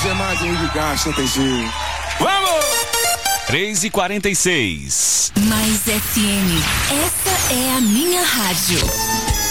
fazer mais um de gasto, não tem jeito. Vamos! 3h46. Mais FM. Essa é a minha rádio.